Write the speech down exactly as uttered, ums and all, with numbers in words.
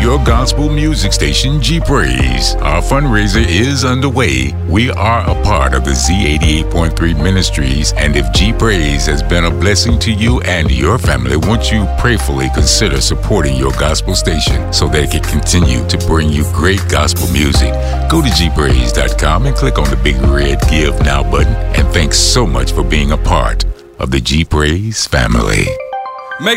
your gospel music station, G Praise. Our fundraiser is underway. We are a part of the Z eighty-eight point three Ministries, and if G Praise has been a blessing to you and your family, won't you prayerfully consider supporting your gospel station so that it can continue to bring you great gospel music? Go to G Praise dot com and click on the big red Give Now button, and thanks so much for being a part of the G Praise family.